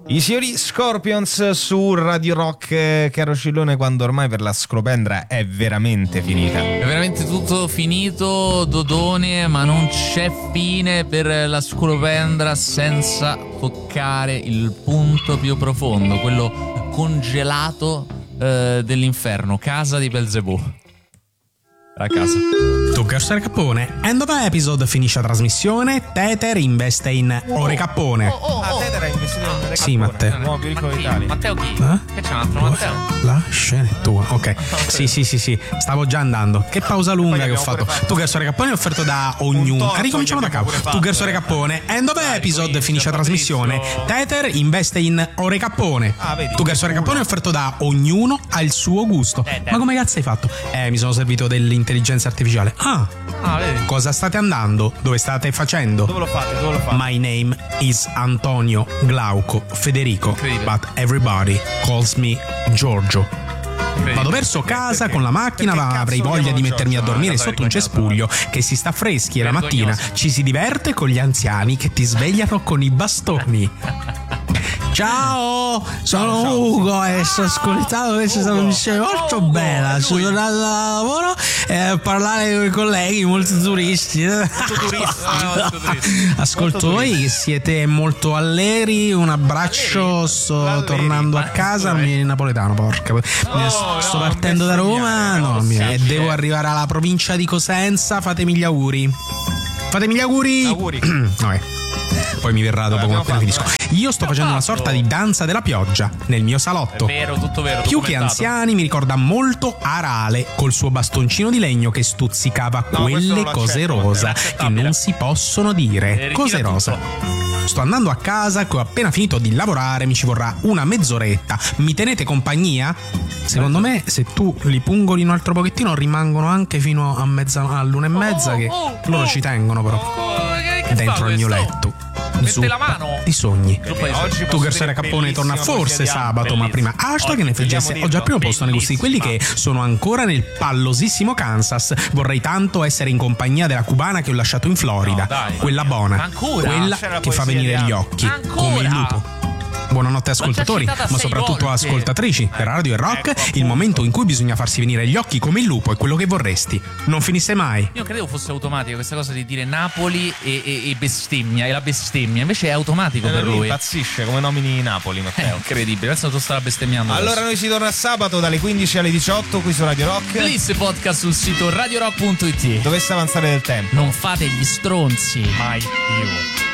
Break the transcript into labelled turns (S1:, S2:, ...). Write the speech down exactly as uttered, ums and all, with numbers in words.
S1: I signori Scorpions su Radio Rock, caro Cillone, quando ormai per la Scolopendra è veramente finita.
S2: È veramente tutto finito, Dodone, ma non c'è fine per la Scolopendra senza toccare il punto più profondo, quello congelato eh, dell'inferno, casa di Belzebù. La casa.
S3: Tocca essere Cappone. End of episode, finisce la trasmissione. Tether investe in Ore Cappone.
S2: Oh, oh, oh.
S1: Ah, Tether ha investito in Ore Cappone.
S3: Sì, Matteo.
S1: Nuovo più ricco d'Italia.
S2: Matteo chi?
S3: Eh?
S2: Che c'è un altro Matteo?
S3: La scena è tua. Ok. Sì, sì, sì, sì. Stavo già andando. Che pausa lunga che ho fatto. Tu che Ore Cappone offerto da ognuno. Ricominciamo da capo. Tu che Ore Cappone. End of episode, finisce la trasmissione. Tether investe in Ore Cappone. Tu che Ore Cappone offerto da ognuno al suo gusto. Ma come cazzo hai fatto? Eh, mi sono servito dell'intelligenza artificiale. Ah.
S2: Ah, vedi?
S3: Cosa state andando? Dove state facendo?
S1: Dove lo fate? Dove lo fate?
S3: My name is Antonio Glauco Federico, but everybody calls me Giorgio. Vado verso casa con la macchina, ma avrei voglia di mettermi a dormire sotto un cespuglio che si sta freschi e la mattina ci si diverte con gli anziani che ti svegliano con i bastoni. Ciao, sono ciao, Ugo ciao. E sto ascoltando questa trasmissione molto Ugo, bella. Sono tornato da lavoro e a parlare con i colleghi, molti turisti. Molto turisti, molto turisti. Ascolto molto voi turisti. Che siete molto allegri. Un abbraccio, allegri. Sto allegri. Tornando a casa. Mi viene napoletano, porca. No, sto no, partendo da Roma no, no, e devo arrivare alla provincia di Cosenza. Fatemi gli auguri. Fatemi gli auguri. Auguri. Ok. Poi mi verrà dopo come appena finisco. Io sto facendo una sorta di danza della pioggia nel mio salotto.
S2: È vero, tutto vero.
S3: Più che anziani mi ricorda molto Arale col suo bastoncino di legno che stuzzicava no, quelle cose rosa che non si possono dire. Cose rosa. Sto andando a casa che ho appena finito di lavorare, mi ci vorrà una mezz'oretta. Mi tenete compagnia? Secondo me se tu li pungoli un altro pochettino rimangono anche fino a mezza all'una e mezza che loro ci tengono però dentro il mio letto.
S2: Mette la mano
S3: di sogni.
S1: Oggi
S3: tu che sei Cappone torna forse sabato, ma prima hashtag ne facesse ho già il primo posto nei gusti di quelli che sono ancora nel pallosissimo Kansas. Vorrei tanto essere in compagnia della cubana che ho lasciato in Florida, no, quella buona, ancora? Quella che fa venire gli occhi ancora? Come il lupo. Buonanotte ascoltatori, ma soprattutto volte. Ascoltatrici per Radio e Rock. Ecco, il momento in cui bisogna farsi venire gli occhi come il lupo è quello che vorresti. Non finisse mai.
S2: Io credevo fosse automatica questa cosa di dire Napoli e, e, e bestemmia, e la bestemmia. Invece è automatico eh, per lui.
S1: Impazzisce come nomini Napoli, Matteo.
S2: È incredibile, adesso tu stava bestemmiando.
S1: Allora
S2: adesso.
S1: Noi si torna sabato dalle quindici alle diciotto qui su Radio Rock.
S2: Bliss podcast sul sito radio rock punto it.
S1: Dovesse avanzare del tempo.
S2: Non fate gli stronzi.
S1: Mai più.